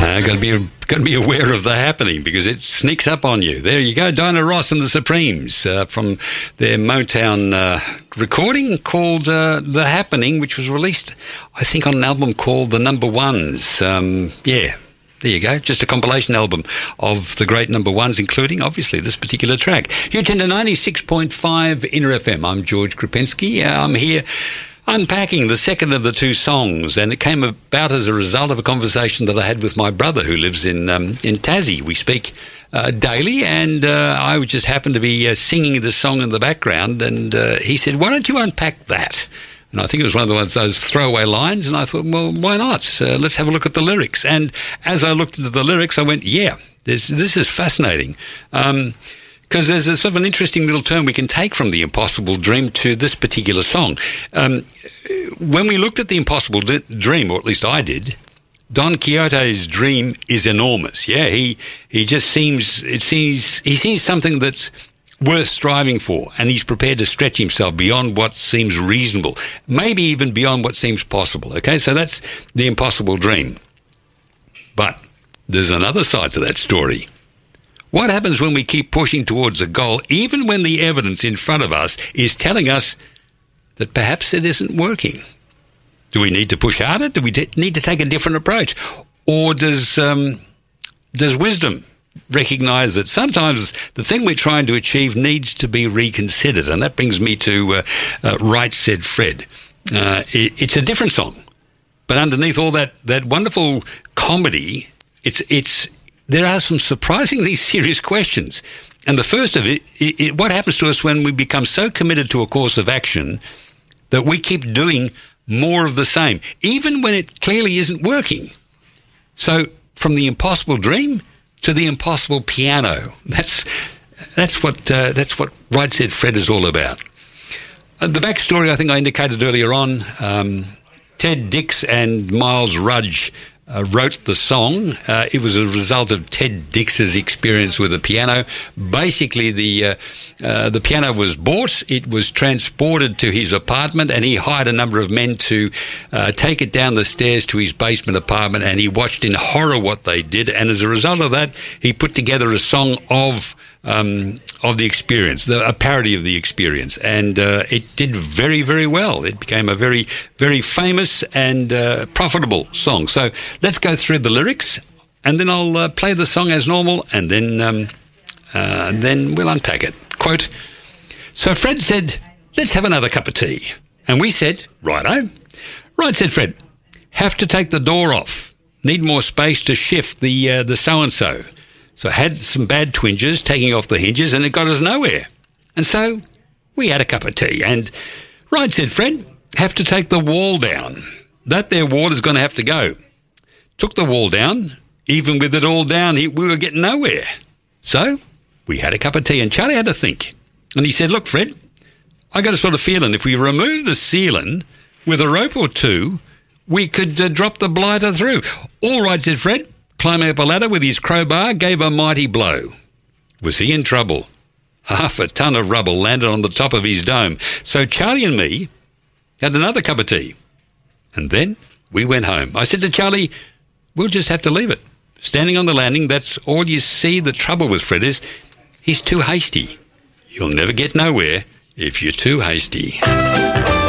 Got to be aware of the happening because it sneaks up on you. There you go, Diana Ross and the Supremes from their Motown recording called The Happening, which was released, I think, on an album called The Number Ones. There you go, just a compilation album of the great number ones, including, obviously, this particular track. You're tuned to 96.5 Inner FM. I'm George Krupinski. I'm here unpacking the second of the two songs, and it came about as a result of a conversation that I had with my brother who lives in Tassie. We speak daily, and I would just happen to be singing the song in the background, and he said, "Why don't you unpack that?" And I think it was one of those throwaway lines, and I thought, well, why not? Let's have a look at the lyrics. And as I looked into the lyrics, I went, this is fascinating. Because there's a sort of an interesting little turn we can take from The Impossible Dream to this particular song. When we looked at The Impossible Dream, or at least I did, Don Quixote's dream is enormous. Yeah, he just he sees something that's worth striving for, and he's prepared to stretch himself beyond what seems reasonable, maybe even beyond what seems possible. Okay, so that's The Impossible Dream. But there's another side to that story. What happens when we keep pushing towards a goal, even when the evidence in front of us is telling us that perhaps it isn't working? Do we need to push harder? Do we need to take a different approach? Or does wisdom recognise that sometimes the thing we're trying to achieve needs to be reconsidered? And that brings me to Right Said Fred. It's a different song, but underneath all that wonderful comedy, there are some surprisingly serious questions. And the first of it, what happens to us when we become so committed to a course of action that we keep doing more of the same, even when it clearly isn't working? So from the impossible dream to the impossible piano, that's what Right Said Fred is all about. The backstory, I think I indicated earlier on, Ted Dix and Miles Rudge wrote the song. It was a result of Ted Dix's experience with the piano. Basically, the piano was bought, it was transported to his apartment, and he hired a number of men to take it down the stairs to his basement apartment, and he watched in horror what they did. And as a result of that, he put together a song of the experience, a parody of the experience, and it did very, very well. It became a very, very famous and profitable song. So let's go through the lyrics, and then I'll play the song as normal, and then we'll unpack it. Quote, "So Fred said, 'Let's have another cup of tea.' And we said, 'Righto.' Right said Fred, 'Have to take the door off. Need more space to shift the so-and-so.' So I had some bad twinges, taking off the hinges, and it got us nowhere. And so we had a cup of tea. And right said Fred, 'Have to take the wall down. That there wall is going to have to go.' Took the wall down. Even with it all down, we were getting nowhere. So we had a cup of tea, and Charlie had to think. And he said, 'Look, Fred, I got a sort of feeling if we remove the ceiling with a rope or two, we could drop the blighter through.' 'All right,' said Fred, climbing up a ladder with his crowbar, gave a mighty blow. Was he in trouble? Half a ton of rubble landed on the top of his dome. So Charlie and me had another cup of tea. And then we went home. I said to Charlie, 'We'll just have to leave it. Standing on the landing, that's all you see. The trouble with Fred is he's too hasty. You'll never get nowhere if you're too hasty.'"